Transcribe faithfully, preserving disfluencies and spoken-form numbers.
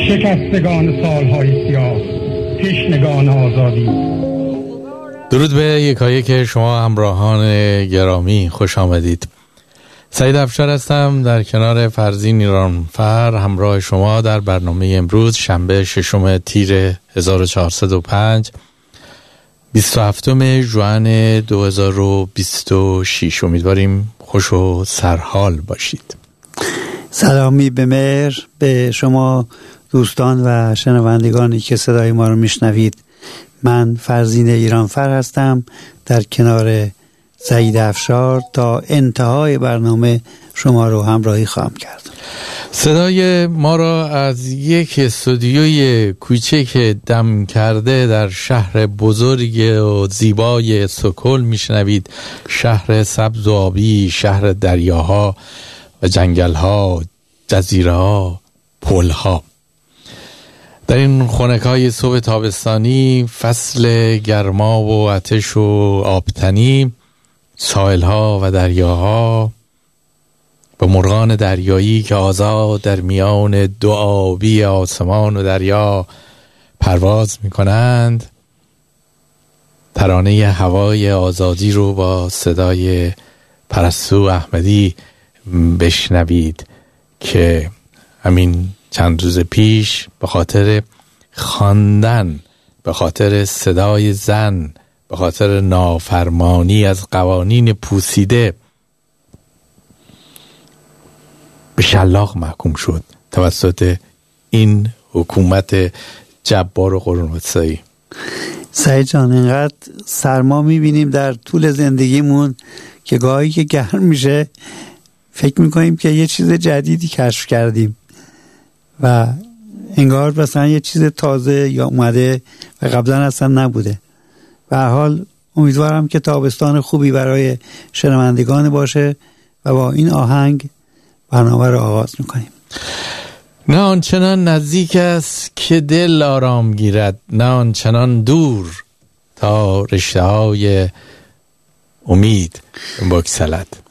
شکستگان سالهای سیاه، تشنگان آزادی. درود به یکایک شما همراهان گرامی، خوش آمدید. سعید افشار هستم در کنار فرزین ایرانفر همراه شما در برنامه امروز شنبه ششم تیر هزار و چهارصد و پنج بیست و هفتم ژوئن دو هزار و بیست و شش. امیدواریم خوش و سرحال باشید. سلامی به مهر به شما دوستان و شنوندگانی که صدای ما رو میشنوید. من فرزین ایرانفر هستم در کنار سعید افشار تا انتهای برنامه شما رو همراهی خواهم کرد. صدای ما را از یک استودیوی کوچک دم کرده در شهر بزرگ و زیبای استکهلم میشنوید. شهر سبز و آبی، شهر دریاها و جنگلها، جزیره‌ها، پل‌ها. در این خنکای صبح تابستانی، فصل گرما و آتش و آبتنی، ساحل‌ها و دریاها و مرغان دریایی که آزاد در میان دو آبی آسمان و دریا پرواز می‌کنند، ترانه هوای آزادی رو با صدای پرستو احمدی بشنوید که همین چند روز پیش به خاطر خواندن، به خاطر صدای زن، به خاطر نافرمانی از قوانین پوسیده به شلاق محکوم شد توسط این حکومت جبار و قرون‌وسطایی. سعید جان، اینقدر سرما میبینیم در طول زندگیمون که گاهی که گرم میشه فکر میکنیم که یه چیز جدیدی کشف کردیم و انگار مثلا یه چیز تازه یا اومده و قبلا اصلا نبوده. به هر حال امیدوارم که تابستان خوبی برای شنوندگان باشه و با این آهنگ برنامه رو آغاز میکنیم. نه آنچنان نزدیک است که دل آرام گیرد، نه آنچنان دور تا رشته های امید بگسلد.